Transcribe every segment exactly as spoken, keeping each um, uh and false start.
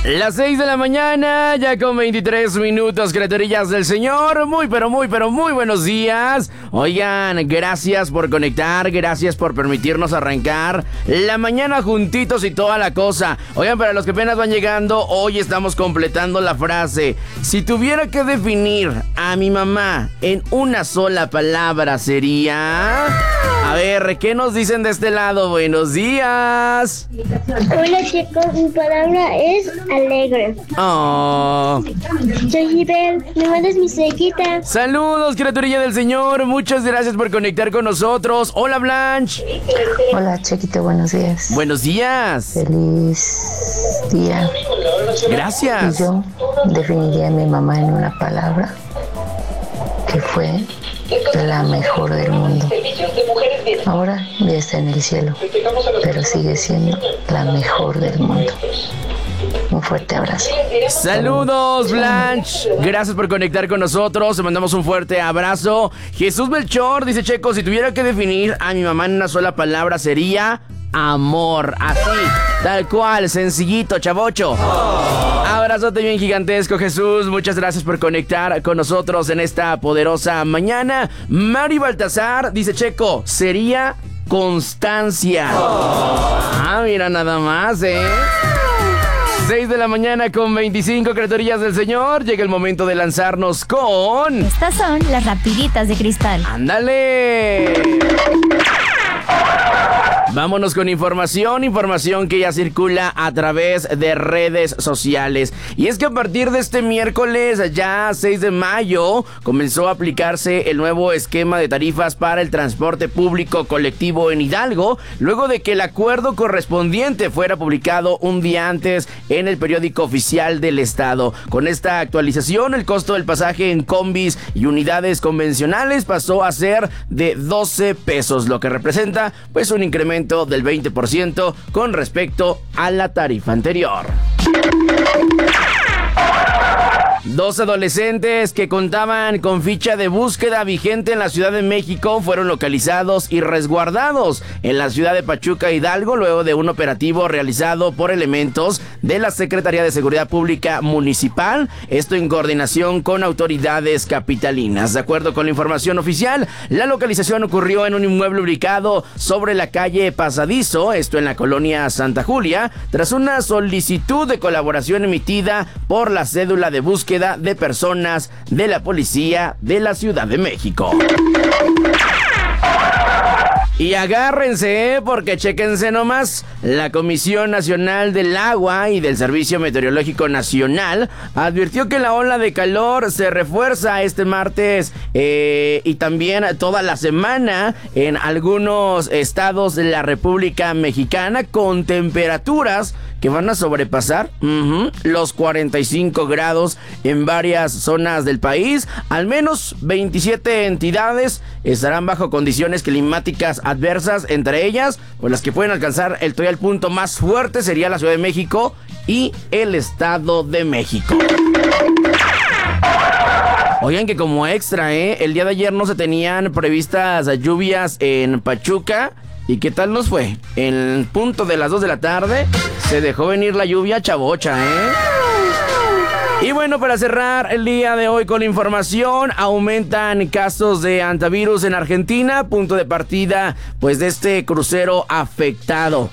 Las seis de la mañana, ya con veintitrés minutos, criaturillas del Señor. Muy, pero muy, pero muy buenos días. Oigan, gracias por conectar, gracias por permitirnos arrancar la mañana juntitos y toda la cosa. Oigan, para los que apenas van llegando, hoy estamos completando la frase. Si tuviera que definir a mi mamá en una sola palabra, sería... A ver, ¿qué nos dicen de este lado? Buenos días. Hola chicos, mi palabra es alegre. Oh. Soy Ibel, me mandas mi cerquita. Saludos, criaturilla del Señor. Muchas gracias por conectar con nosotros. Hola, Blanche. Hola, Chequito, buenos días. Buenos días. Feliz día. Gracias. Y yo definiría a mi mamá en una palabra que fue la mejor del mundo. Ahora ya está en el cielo, pero sigue siendo la mejor del mundo. Un fuerte abrazo. Saludos, Blanche. Gracias por conectar con nosotros. Te mandamos un fuerte abrazo. Jesús Melchor dice: Checo, si tuviera que definir a mi mamá en una sola palabra, sería amor. Así, tal cual, sencillito, chavocho. Abrazote bien gigantesco, Jesús. Muchas gracias por conectar con nosotros en esta poderosa mañana. Mari Baltasar dice: Checo, sería constancia. Ah, mira nada más, ¿eh? seis de la mañana con veinticinco, criaturillas del Señor. Llega el momento de lanzarnos con... Estas son las rapiditas de cristal. ¡Ándale! Vámonos con información, información que ya circula a través de redes sociales. Y es que a partir de este miércoles, ya seis de mayo, comenzó a aplicarse el nuevo esquema de tarifas para el transporte público colectivo en Hidalgo, luego de que el acuerdo correspondiente fuera publicado un día antes en el periódico oficial del estado. Con esta actualización, el costo del pasaje en combis y unidades convencionales pasó a ser de doce pesos, lo que representa pues un incremento del veinte por ciento con respecto a la tarifa anterior. Dos adolescentes que contaban con ficha de búsqueda vigente en la Ciudad de México fueron localizados y resguardados en la ciudad de Pachuca, Hidalgo, luego de un operativo realizado por elementos de la Secretaría de Seguridad Pública Municipal, esto en coordinación con autoridades capitalinas. De acuerdo con la información oficial, la localización ocurrió en un inmueble ubicado sobre la calle Pasadizo, esto en la colonia Santa Julia, tras una solicitud de colaboración emitida por la cédula de búsqueda de personas de la Policía de la Ciudad de México. Y agárrense, ¿eh? Porque chéquense nomás. La Comisión Nacional del Agua y del Servicio Meteorológico Nacional advirtió que la ola de calor se refuerza este martes eh, y también toda la semana en algunos estados de la República Mexicana, con temperaturas que van a sobrepasar uh-huh, los cuarenta y cinco grados en varias zonas del país. Al menos veintisiete entidades estarán bajo condiciones climáticas adversas, entre ellas, pues las que pueden alcanzar el todavía el punto más fuerte sería la Ciudad de México y el Estado de México. Oigan que como extra, ¿eh? El día de ayer no se tenían previstas lluvias en Pachuca. ¿Y qué tal nos fue? En el punto de las dos de la tarde se dejó venir la lluvia chavocha, ¿eh? Y bueno, para cerrar el día de hoy con la información, aumentan casos de hantavirus en Argentina, punto de partida pues de este crucero afectado.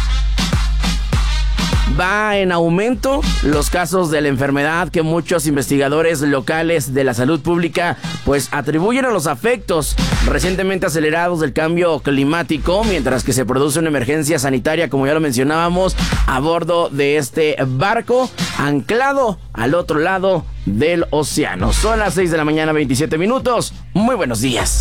Va en aumento los casos de la enfermedad que muchos investigadores locales de la salud pública pues atribuyen a los efectos recientemente acelerados del cambio climático, mientras que se produce una emergencia sanitaria, como ya lo mencionábamos, a bordo de este barco anclado al otro lado del océano. Son las seis de la mañana, veintisiete minutos. Muy buenos días.